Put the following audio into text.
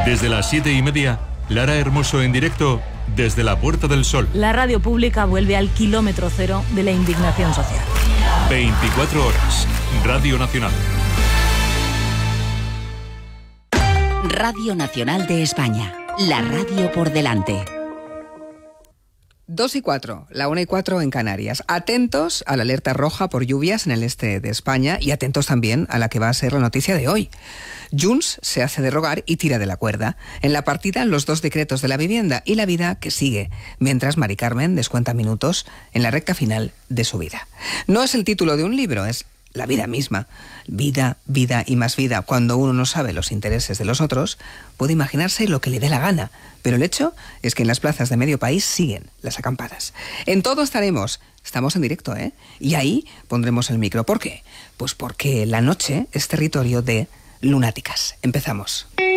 Desde las 7:30, Lara Hermoso en directo desde la Puerta del Sol. La radio pública vuelve al kilómetro cero de la indignación social. 24 horas. Radio Nacional. Radio Nacional de España. La radio por delante. 2:04, la 1:04 en Canarias. Atentos a la alerta roja por lluvias en el este de España y atentos también a la que va a ser la noticia de hoy. Junts se hace de rogar y tira de la cuerda. En la partida, los 2 decretos de la vivienda y la vida que sigue, mientras Mari Carmen descuenta minutos en la recta final de su vida. No es el título de un libro, es la vida misma. Vida, vida y más vida. Cuando uno no sabe los intereses de los otros, puede imaginarse lo que le dé la gana. Pero el hecho es que en las plazas de medio país siguen las acampadas. En todo estaremos. Estamos en directo, ¿eh? Y ahí pondremos el micro. ¿Por qué? Pues porque la noche es territorio de lunáticas. Empezamos.